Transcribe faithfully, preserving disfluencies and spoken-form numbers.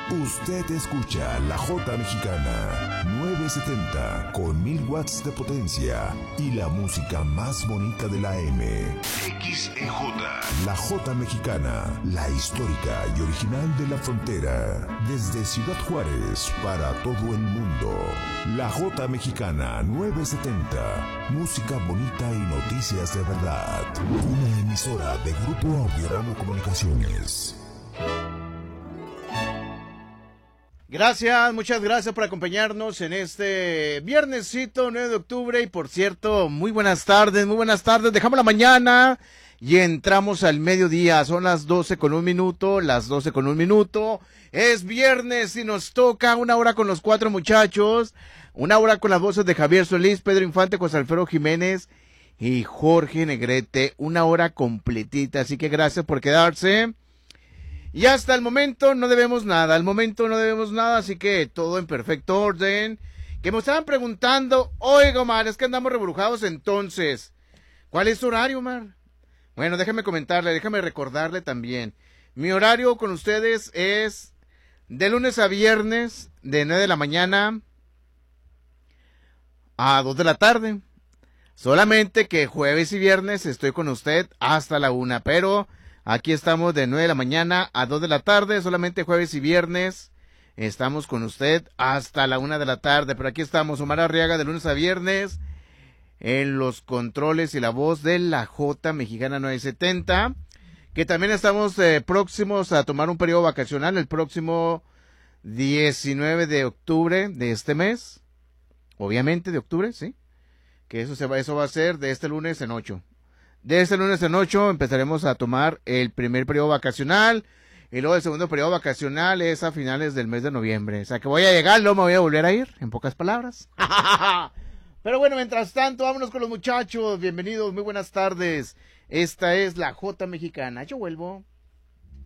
Usted escucha la Jota Mexicana nueve setenta con mil watts de potencia y la música más bonita de la M. X E J. La Jota Mexicana, la histórica y original de la frontera. Desde Ciudad Juárez para todo el mundo. La Jota Mexicana nueve setenta. Música bonita y noticias de verdad. Una emisora de Grupo Audiorama Comunicaciones. Gracias, muchas gracias por acompañarnos en este viernesito nueve de octubre. Y por cierto, muy buenas tardes, muy buenas tardes. Dejamos la mañana y entramos al mediodía. Son las doce con un minuto, las doce con un minuto. Es viernes y nos toca una hora con los cuatro muchachos. Una hora con las voces de Javier Solís, Pedro Infante, José Alfredo Jiménez y Jorge Negrete. Una hora completita, así que gracias por quedarse. Y hasta el momento no debemos nada, al momento no debemos nada, así que todo en perfecto orden. Que me estaban preguntando, oiga Omar, es que andamos rebrujados entonces. ¿Cuál es su horario, Omar? Bueno, déjame comentarle, déjame recordarle también. Mi horario con ustedes es de lunes a viernes, de nueve de la mañana a dos de la tarde. Solamente que jueves y viernes estoy con usted hasta la una, pero aquí estamos de nueve de la mañana a dos de la tarde, solamente jueves y viernes estamos con usted hasta la una de la tarde, pero aquí estamos, Omar Arriaga, de lunes a viernes, en los controles y la voz de la Jota Mexicana nueve setenta, que también estamos eh, próximos a tomar un periodo vacacional el próximo diecinueve de octubre de este mes, obviamente de octubre, sí, que eso, se va, eso va a ser de este lunes en ocho. De este lunes en ocho empezaremos a tomar el primer periodo vacacional y luego el segundo periodo vacacional es a finales del mes de noviembre. O sea que voy a llegar, luego me voy a volver a ir, en pocas palabras. Pero bueno, mientras tanto, vámonos con los muchachos. Bienvenidos, muy buenas tardes. Esta es la Jota Mexicana. Yo vuelvo.